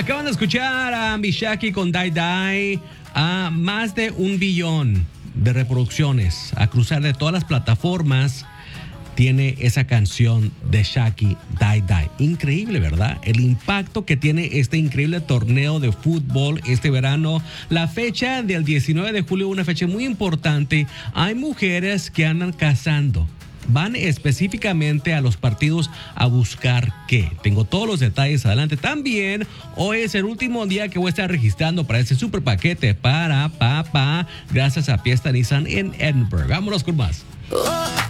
Acaban de escuchar a Mishaki con Die Die, a más de 1 billón de reproducciones, a cruzar de todas las plataformas. Tiene esa canción de Shaki, Die Die. Increíble, ¿verdad? El impacto que tiene este increíble torneo de fútbol este verano. La fecha del 19 de julio, una fecha muy importante. Hay mujeres que andan cazando. Van específicamente a los partidos a buscar qué. Tengo todos los detalles adelante. También hoy es el último día que voy a estar registrando para ese super paquete para papá. Gracias a Fiesta Nissan en Edinburgh. Vámonos con más.